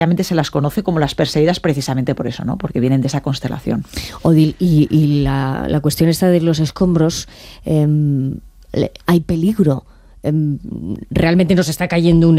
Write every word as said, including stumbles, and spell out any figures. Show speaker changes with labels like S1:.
S1: Realmente se las conoce como las Perseidas precisamente por eso, ¿no? Porque vienen de esa constelación.
S2: Odil, y, y la, la cuestión esta de los escombros, eh, hay peligro. Eh, realmente nos está cayendo un